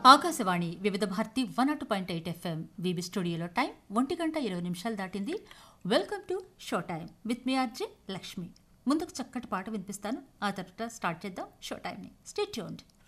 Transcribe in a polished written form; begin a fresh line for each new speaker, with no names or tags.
ఆకాశవాణి వివిధ Bharati 102.8 FM VB స్టూడియోలో time 1:20 దాటింది. Welcome to show time with me RJ Lakshmi. ముందుకు చక్కటి పాట వినిపిస్తాను, ఆ తర్వాత స్టార్ట్ చేద్దాం షో టైంని. Stay tuned.